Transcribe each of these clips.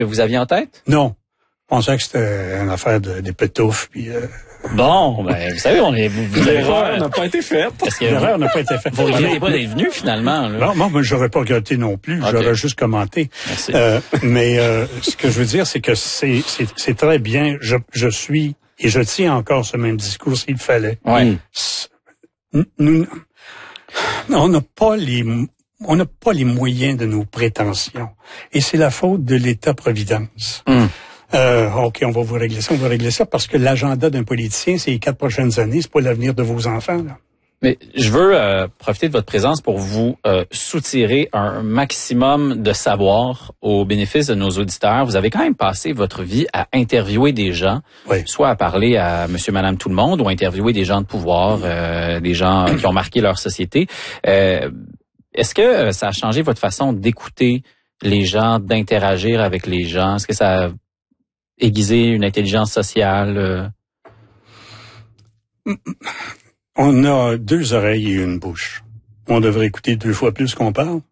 que vous aviez en tête? Non. Je pensais que c'était une affaire des pétoufs, puis... Bon, ben, vous savez, l'erreur n'a pas été faite. L'erreur n'a pas été faite. Vous regrettez pas d'être venu, finalement, là? Non, moi, j'aurais pas regretté non plus. Okay. J'aurais juste commenté. Merci. Mais ce que je veux dire, c'est que c'est très bien. Je suis, et je tiens encore ce même discours s'il fallait. Ouais. Nous, on n'a pas les moyens de nos prétentions. Et c'est la faute de l'État-providence. OK, on va régler ça, parce que l'agenda d'un politicien, c'est les 4 prochaines années, c'est pas l'avenir de vos enfants, là. Mais je veux profiter de votre présence pour vous soutirer un maximum de savoir au bénéfice de nos auditeurs. Vous avez quand même passé votre vie à interviewer des gens, oui. Soit à parler à monsieur, madame, tout le monde, ou à interviewer des gens de pouvoir, des gens qui ont marqué leur société. Est-ce que ça a changé votre façon d'écouter les gens, d'interagir avec les gens? Est-ce que ça a aiguisé une intelligence sociale? On a 2 oreilles et une bouche. On devrait écouter 2 fois plus qu'on parle.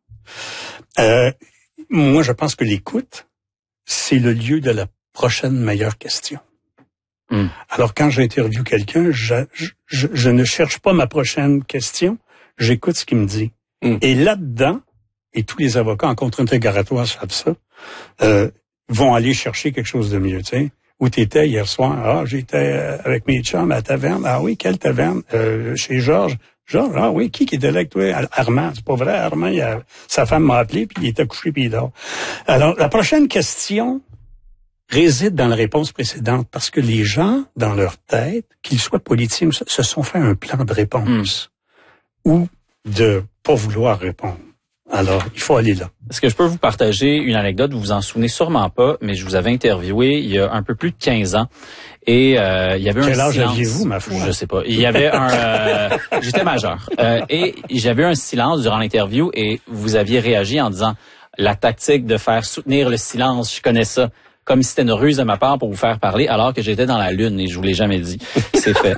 Moi, je pense que l'écoute, c'est le lieu de la prochaine meilleure question. Alors, quand j'interviewe quelqu'un, je ne cherche pas ma prochaine question, j'écoute ce qu'il me dit. Et là-dedans, et tous les avocats en contre-interrogatoire savent ça, vont aller chercher quelque chose de mieux, tu sais. Où t'étais hier soir? Ah, j'étais avec mes chums à la taverne. Ah oui, quelle taverne? Chez Georges. Georges, ah oui, qui était là avec toi? Armand. C'est pas vrai, Armand, sa femme m'a appelé, puis il était couché, puis il dort. Alors, la prochaine question réside dans la réponse précédente, parce que les gens, dans leur tête, qu'ils soient politiciens, se sont fait un plan de réponse. Ou de pas vouloir répondre. Alors, il faut aller là. Est-ce que je peux vous partager une anecdote? Vous vous en souvenez sûrement pas, mais je vous avais interviewé il y a un peu plus de 15 ans. Et il y avait Quel un âge silence. aviez-vous, ma foi? Je sais pas. Il y avait j'étais majeur. Et j'avais un silence durant l'interview et vous aviez réagi en disant la tactique de faire soutenir le silence, je connais ça. Comme si c'était une ruse de ma part pour vous faire parler, alors que j'étais dans la lune et je vous l'ai jamais dit. C'est fait.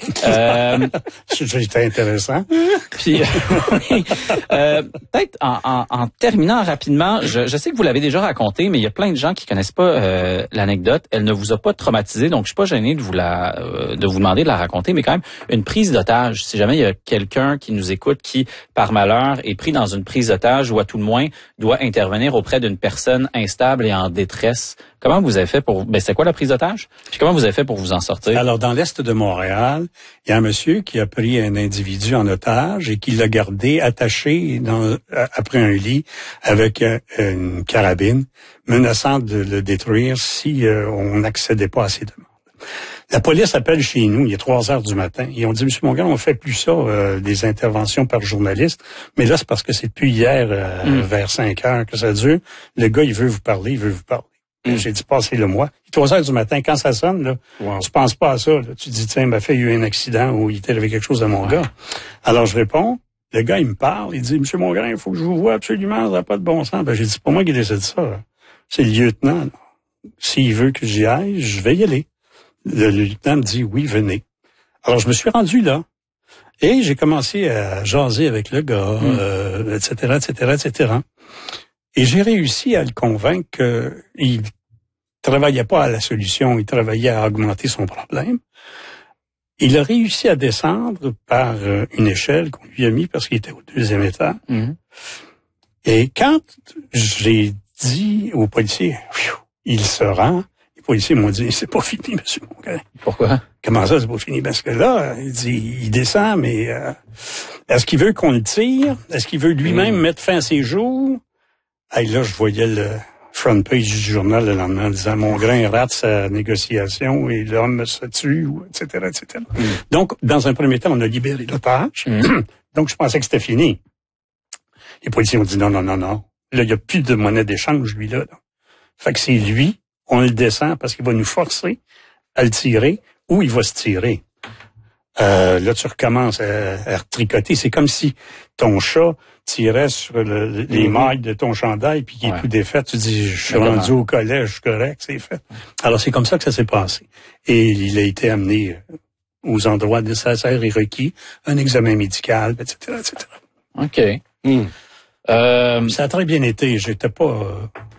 C'était intéressant. Puis, peut-être en terminant rapidement, je sais que vous l'avez déjà raconté, mais il y a plein de gens qui connaissent pas l'anecdote. Elle ne vous a pas traumatisé, donc je suis pas gêné de vous demander de la raconter, mais quand même une prise d'otage. Si jamais il y a quelqu'un qui nous écoute qui, par malheur, est pris dans une prise d'otage ou à tout le moins doit intervenir auprès d'une personne instable et en détresse. Comment vous avez fait c'est quoi la prise d'otage? Puis comment vous avez fait pour vous en sortir? Alors, dans l'est de Montréal, il y a un monsieur qui a pris un individu en otage et qui l'a gardé attaché après un lit avec une carabine, menaçant de le détruire si on n'accédait pas à ses demandes. La police appelle chez nous, il est 3 heures du matin, et on dit, Monsieur Mongrain, on fait plus ça, des interventions par journaliste, mais là, c'est parce que c'est depuis hier, vers 5 heures que ça dure. Le gars, il veut vous parler. J'ai dit, passez-le-moi. Il est 3 heures du matin, quand ça sonne, là, tu penses pas à ça. Là. Tu dis, tiens, ma fille a eu un accident ou il était avec quelque chose de mon gars. Alors, je réponds. Le gars, il me parle. Il dit, Monsieur Mongrain, il faut que je vous voie absolument. Ça n'a pas de bon sens. J'ai dit, c'est pas moi qui décide ça. Là. C'est le lieutenant. Là. S'il veut que j'y aille, je vais y aller. Le lieutenant me dit, oui, venez. Alors, je me suis rendu là. Et j'ai commencé à jaser avec le gars, etc. Et j'ai réussi à le convaincre qu'il travaillait pas à la solution, il travaillait à augmenter son problème. Il a réussi à descendre par une échelle qu'on lui a mis parce qu'il était au 2e étage. Et quand j'ai dit aux policiers, il se rend, les policiers m'ont dit, c'est pas fini, Monsieur Mongrain. Pourquoi? Comment ça, c'est pas fini? Parce que là, il dit, il descend, mais est-ce qu'il veut qu'on le tire? Est-ce qu'il veut lui-même mettre fin à ses jours? Hey, là, je voyais le front page du journal le lendemain en disant Mongrain rate sa négociation et l'homme se tue, etc. Donc, dans un premier temps, on a libéré l'otage. Donc, je pensais que c'était fini. Les policiers ont dit non. Là, il n'y a plus de monnaie d'échange, lui-là. Là. Fait que c'est lui, on le descend parce qu'il va nous forcer à le tirer ou il va se tirer. Là, tu recommences à tricoter. C'est comme si ton chat tirait sur les mailles de ton chandail puis qu'il est tout défait. Tu dis, je suis rendu au collège, correct, c'est fait. Alors, c'est comme ça que ça s'est passé. Et il a été amené aux endroits nécessaires et requis, un examen médical, etc. OK. Ça a très bien été. J'étais pas